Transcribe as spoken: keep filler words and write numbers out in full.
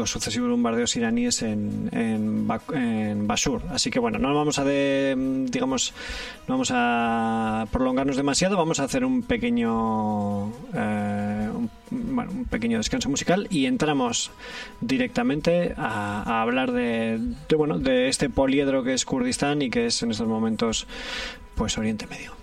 los sucesivos bombardeos iraníes en, en, en Basur. Así que bueno, no vamos a de, digamos, no vamos a prolongarnos demasiado, vamos a hacer un pequeño eh, un, bueno, un pequeño descanso musical y entramos directamente a, a hablar de, de bueno de este poliedro que es Kurdistán y que es en estos momentos pues Oriente Medio.